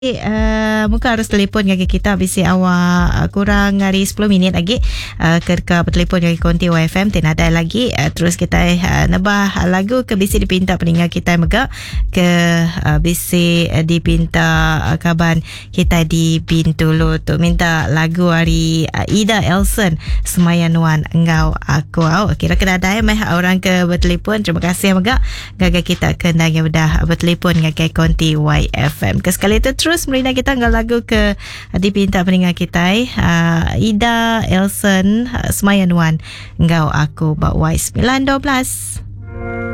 Muka harus telefon dengan kita bisi awak kurang dari 10 minit lagi ke bertelefon dengan Konti YFM tenada lagi terus kita nebah lagu ke bisi dipinta peninggal kita mega ke bisi dipinta kaban kita di Bintulu tu minta lagu hari Ida Elson Semayan Wan Engkau Aku kira kena ada orang ke bertelefon. Terima kasih mega gagal kita kena yang dah bertelefon dengan Konti YFM ke sekali itu terus merina kita nggal lagu ke dipinta peninggal kita Ida Elson Semayan Wan Engkau Aku Bak Y 912.